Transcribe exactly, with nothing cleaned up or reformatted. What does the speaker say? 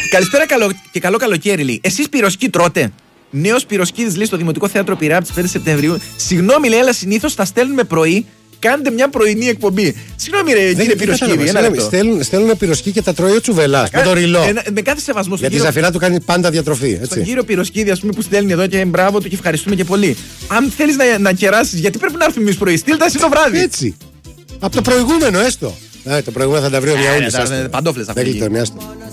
Καλησπέρα καλο... και καλό καλοκαίρι, λέει. Εσείς πυροσκή τρώτε? Νέος πυροσκίδης, λέει, στο Δημοτικό Θέατρο Πειραιά από τις πέντε Σεπτεμβρίου. Συγγνώμη, λέει, αλλά συνήθως τα στέλνουμε πρωί. Κάντε μια πρωινή εκπομπή. Συγγνώμη, ρε, κύριε πυροσκίδη. Στέλνουν, στέλνουν πυροσκή και τα τρώει ο Τσουβελάς. Με το ριλό. Ε, με κάθε σεβασμό. Γιατί η Ζαφυρά του κάνει πάντα διατροφή. Έτσι. Στον κύριο πυροσκίδη, ας πούμε, που στέλνει εδώ και μπράβο του και ευχαριστούμε και πολύ. Αν θέλεις να, να κεράσεις, γιατί πρέπει να έρθουμε εμείς πρωί? Στείλ' τα εσύ το βράδυ. Έτσι. Από το προηγούμενο έστω. Ε, το προηγούμενο θα τα βρει ο Διαούλης. Παντόφλες θα φύγει.